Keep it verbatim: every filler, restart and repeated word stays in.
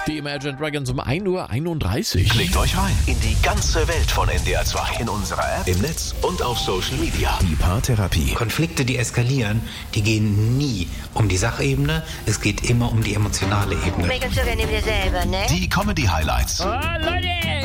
Die Imagine Dragons um ein Uhr einunddreißig. Klickt euch rein in die ganze Welt von N D R zwei. In unserer App, im Netz und auf Social Media. Die Paartherapie. Konflikte, die eskalieren, die gehen nie um die Sachebene. Es geht immer um die emotionale Ebene. Michael, sogar neben dir selber, ne? Die Comedy-Highlights. Oh, Leute!